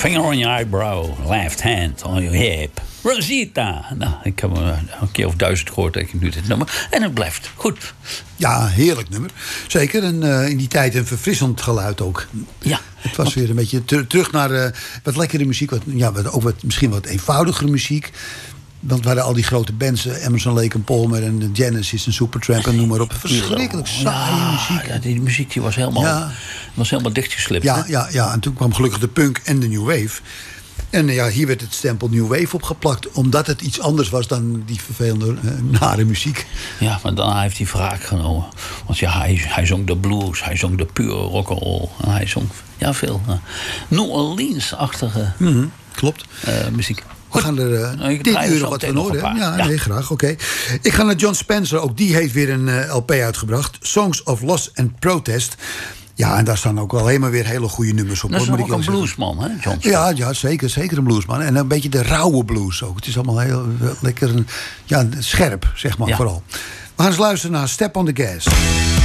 Finger on your eyebrow, left hand on your hip. Rosita. Nou, ik heb hem een keer of 1000 gehoord dat ik nu dit nummer. En het blijft goed. Ja, heerlijk nummer. Zeker. En in die tijd een verfrissend geluid ook. Ja. Het was weer een beetje terug naar wat lekkere muziek. Misschien wat eenvoudigere muziek. Want waren al die grote bands, Emerson, Lake and Palmer en Genesis en Supertramp en noem maar op. Verschrikkelijk saaie muziek. Ja, die muziek die was helemaal dichtgeslipt. Ja, en toen kwam gelukkig de punk en de New Wave. En hier werd het stempel New Wave opgeplakt. Omdat het iets anders was dan die vervelende, nare muziek. Ja, maar daarna heeft hij wraak genomen. Want ja, hij zong de blues, hij zong de pure rock'n'roll. En hij zong veel New Orleans-achtige klopt. muziek. We gaan er dit uur nog wat van horen. Ja, nee, graag. Oké. Ik ga naar John Spencer. Ook die heeft weer een LP uitgebracht. Songs of Loss and Protest. Ja, en daar staan ook wel helemaal weer hele goede nummers op. Dat is ook een bluesman, hè, John Spencer? Ja, zeker een bluesman. En een beetje de rauwe blues ook. Het is allemaal heel lekker scherp, zeg maar, vooral. We gaan eens luisteren naar Step on the Gas.